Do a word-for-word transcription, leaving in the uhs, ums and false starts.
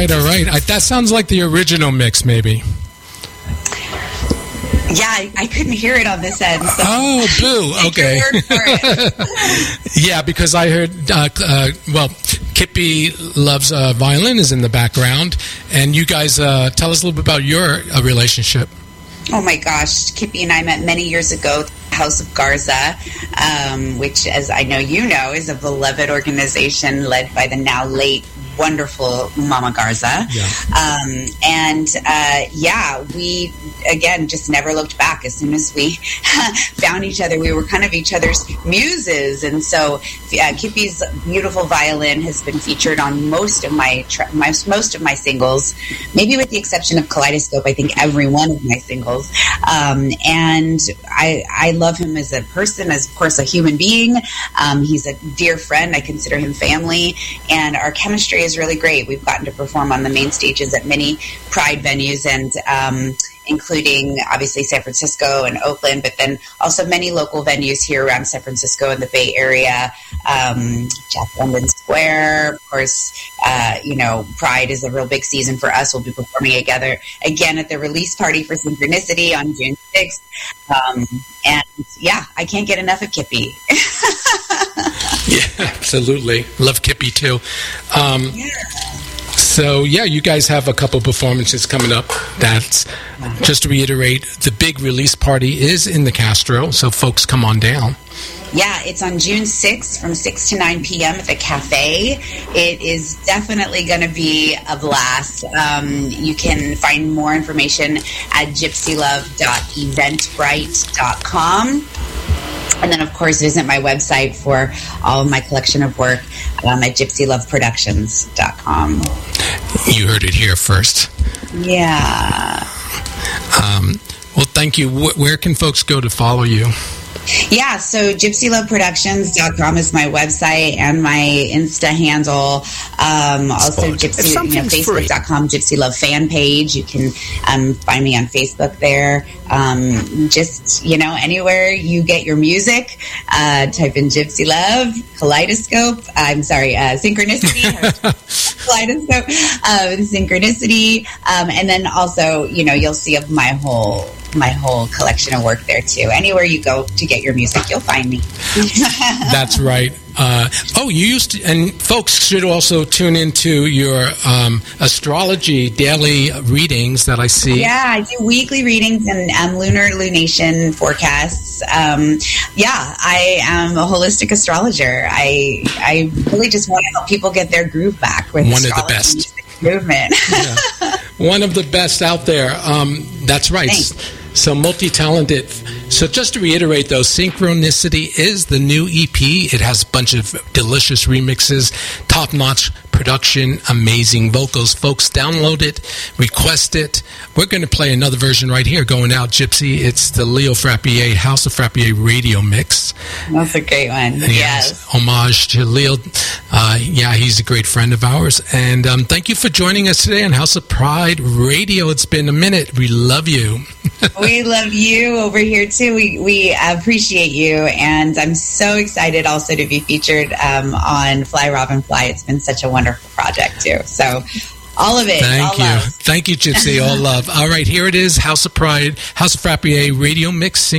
right, all right. I, that sounds like the original mix, maybe. Yeah, I, I couldn't hear it on this end. So oh, boo. Okay. Yeah, because I heard, uh, uh, well, Kippy Loves uh, Violin is in the background. And you guys, uh, tell us a little bit about your uh, relationship. Oh, my gosh. Kippy and I met many years ago at the House of Garza, um, which, as I know you know, is a beloved organization led by the now late wonderful Mama Garza. Yeah. Um, and, uh, yeah, we, again, just never looked back. As soon as we found each other, we were kind of each other's muses. And so uh, Kippy's beautiful violin has been featured on most of my, tra- my most of my singles, maybe with the exception of Kaleidoscope. I think every one of my singles. Um, and I, I love him as a person, as, of course, a human being. Um, he's a dear friend. I consider him family. And our chemistry is really great. We've gotten to perform on the main stages at many Pride venues, and um, including obviously San Francisco and Oakland, but then also many local venues here around San Francisco and the Bay Area. Um, Jack London Square, of course. Uh, you know, Pride is a real big season for us. We'll be performing together again at the release party for Synchronicity on June sixth. Um, and yeah, I can't get enough of Kippy. Yeah, absolutely. Love Kippy too. Um, yeah. So, yeah, you guys have a couple performances coming up. That's, just to reiterate, the big release party is in the Castro, so folks come on down. Yeah, it's on June sixth from six to nine p.m. at the Cafe. It is definitely going to be a blast. Um, you can find more information at gypsy love dot eventbrite dot com. And then, of course, visit my website for all of my collection of work um, at gypsy love productions dot com. You heard it here first. Yeah. Um, well, thank you. Wh- where can folks go to follow you? Yeah, so gypsy love productions dot com is my website and my Insta handle. Um, also, gypsy, you know, facebook dot com Gypsy Love fan page. You can um, find me on Facebook there. Um, just, you know, anywhere you get your music, uh, type in Gypsy Love, Kaleidoscope. I'm sorry, uh, Synchronicity. Kaleidoscope, uh, Synchronicity. Um, and then also, you know, you'll see of my whole my whole collection of work there too. Anywhere you go to get your music, you'll find me. That's right. Uh, oh, you used to, and folks should also tune into your um, astrology daily readings that I see. Yeah, I do weekly readings and um, lunar lunation forecasts. Um, yeah, I am a holistic astrologer. I I really just want to help people get their groove back with one of the best best movement. Yeah. One of the best out there. Um, that's right. Thanks. So multi-talented. So just to reiterate, though, Synchronicity is the new E P. It has a bunch of delicious remixes, top-notch production, amazing vocals. Folks, download it, request it. We're going to play another version right here going out, Gypsy. It's the Leo Frappier, House of Frappier radio mix. That's a great one. Yes. yes. Homage to Leo. Uh, yeah, he's a great friend of ours. And um, thank you for joining us today on House of Pride Radio. It's been a minute. We love you. We love you over here, too. We we appreciate you. And I'm so excited also to be featured um, on Fly Robin Fly. It's been such a wonderful project, too. So all of it. Thank all you. love. Thank you, Gypsy. All love. All right, here it is. House of Pride, House of Frappier radio mix.